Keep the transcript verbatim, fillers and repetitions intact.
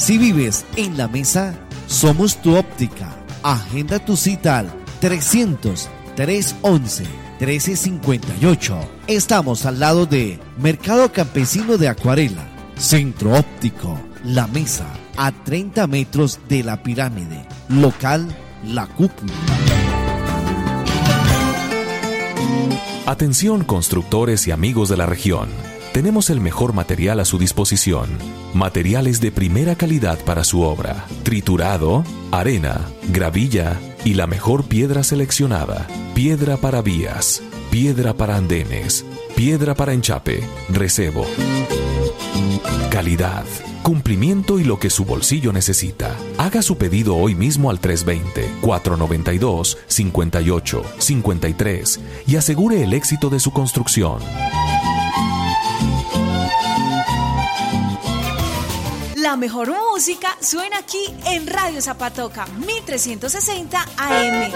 Si vives en La Mesa, somos tu óptica. Agenda tu cita al trescientos, trescientos once, trece cincuenta y ocho. Estamos al lado de Mercado Campesino de Acuarela. Centro Óptico La Mesa, a treinta metros de la pirámide. Local La Cúpula. Atención constructores y amigos de la región. Tenemos el mejor material a su disposición. Materiales de primera calidad para su obra. Triturado, arena, gravilla y la mejor piedra seleccionada. Piedra para vías, piedra para andenes, piedra para enchape, recebo. Calidad, cumplimiento y lo que su bolsillo necesita. Haga su pedido hoy mismo al tres dos cero, cuatro nueve dos, cinco ocho cinco tres y asegure el éxito de su construcción. La mejor música suena aquí en Radio Zapatoca, mil trescientos sesenta A M.